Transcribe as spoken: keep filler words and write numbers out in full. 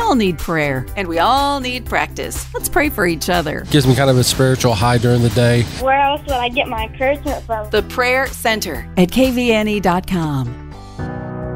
all need prayer, and we all need practice. Let's pray for each other. Gives me kind of a spiritual high during the day. Where else would I get my encouragement from? The Prayer Center at K V N E dot com.